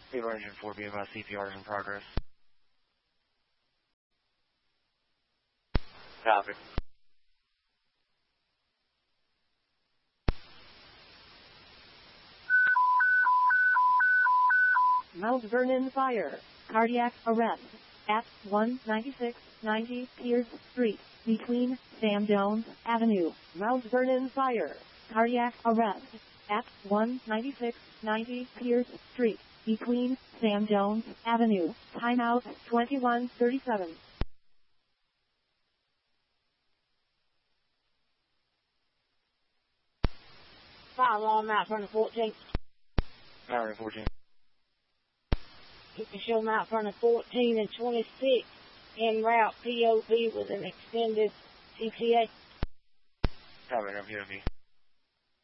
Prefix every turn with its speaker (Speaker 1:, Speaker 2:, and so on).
Speaker 1: Beaver Engine 4B about CPR is in progress. Copy.
Speaker 2: Mount Vernon Fire. Cardiac arrest. At 19690 Pierce Street, between Sam Jones Avenue. Mount Vernon Fire. Cardiac arrest. At 19690 Pierce Street, between Sam Jones Avenue. Timeout 2137.
Speaker 3: Fire alarm Mount Vernon 14.
Speaker 1: Mount Vernon 14.
Speaker 3: You can show Mount Vernon 14 and 26 en route POV with an extended CTA.
Speaker 1: Copy, no POV.